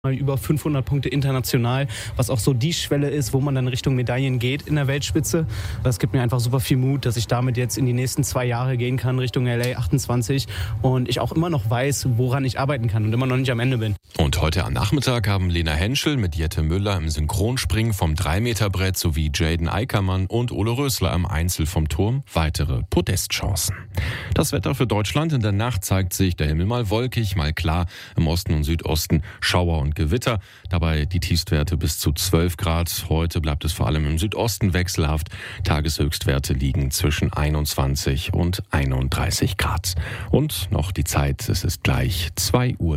Über 500 Punkte international, was auch so die Schwelle ist, wo man dann Richtung Medaillen geht in der Weltspitze. Das gibt mir einfach super viel Mut, dass ich damit jetzt in die nächsten 2 Jahre gehen kann, Richtung LA 28 und ich auch immer noch weiß, woran ich arbeiten kann und immer noch nicht am Ende bin. Und heute am Nachmittag haben Lena Henschel mit Jette Müller im Synchronspringen vom 3-Meter-Brett sowie Jaden Eickermann und Ole Rösler im Einzel vom Turm weitere Podestchancen. Das Wetter für Deutschland: in der Nacht zeigt sich der Himmel mal wolkig, mal klar, im Osten und Südosten Schauer und Gewitter. Dabei die Tiefstwerte bis zu 12 Grad. Heute bleibt es vor allem im Südosten wechselhaft. Tageshöchstwerte liegen zwischen 21 und 31 Grad. Und noch die Zeit, es ist gleich 2:03 Uhr.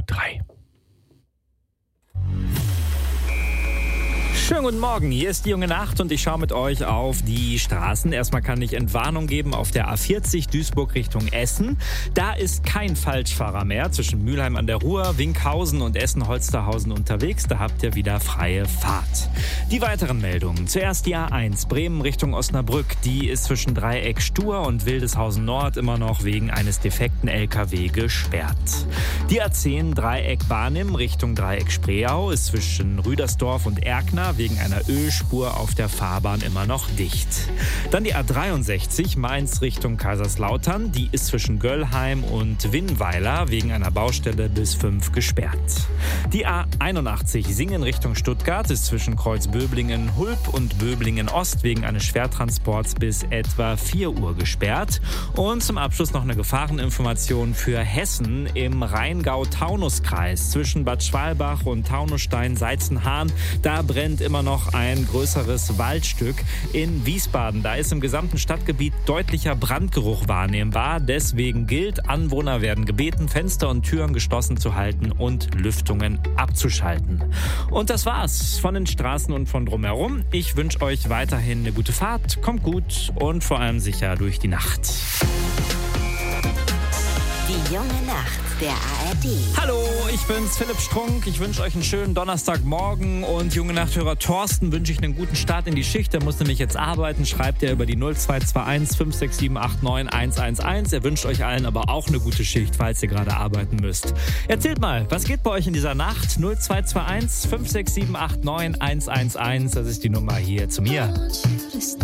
Schönen guten Morgen, hier ist die junge Nacht und ich schaue mit euch auf die Straßen. Erstmal kann ich Entwarnung geben auf der A40 Duisburg Richtung Essen. Da ist kein Falschfahrer mehr zwischen Mülheim an der Ruhr, Winkhausen und Essen-Holsterhausen unterwegs. Da habt ihr wieder freie Fahrt. Die weiteren Meldungen. Zuerst die A1 Bremen Richtung Osnabrück. Die ist zwischen Dreieck Stur und Wildeshausen Nord immer noch wegen eines defekten LKW gesperrt. Die A10 Dreieck Barnim Richtung Dreieck Spreeau ist zwischen Rüdersdorf und Erkner wegen einer Ölspur auf der Fahrbahn immer noch dicht. Dann die A63 Mainz Richtung Kaiserslautern. Die ist zwischen Göllheim und Winnweiler wegen einer Baustelle bis 5 gesperrt. Die A81 Singen Richtung Stuttgart ist zwischen Kreuzböblingen-Hulb und Böblingen-Ost wegen eines Schwertransports bis etwa 4 Uhr gesperrt. Und zum Abschluss noch eine Gefahreninformation für Hessen im Rheingau-Taunus-Kreis zwischen Bad Schwalbach und Taunusstein-Seizenhahn. Da brennt immer noch ein größeres Waldstück in Wiesbaden. Da ist im gesamten Stadtgebiet deutlicher Brandgeruch wahrnehmbar. Deswegen gilt, Anwohner werden gebeten, Fenster und Türen geschlossen zu halten und Lüftungen abzuschalten. Und das war's von den Straßen und von drumherum. Ich wünsche euch weiterhin eine gute Fahrt, kommt gut und vor allem sicher durch die Nacht. Die junge Nacht der ARD. Hallo, ich bin's, Philipp Strunk. Ich wünsche euch einen schönen Donnerstagmorgen und junge Nachthörer Thorsten wünsche ich einen guten Start in die Schicht. Der muss nämlich jetzt arbeiten. Schreibt er über die 0221 56789 111. Er wünscht euch allen aber auch eine gute Schicht, falls ihr gerade arbeiten müsst. Erzählt mal, was geht bei euch in dieser Nacht? 0221 56789 111. Das ist die Nummer hier zu mir.